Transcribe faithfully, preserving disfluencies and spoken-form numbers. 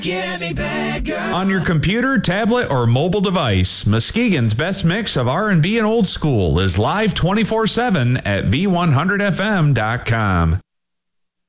Get at me, bad girl. On your computer, tablet, or mobile device, Muskegon's best mix of R and B and old school is live twenty-four seven at V one hundred F M dot com.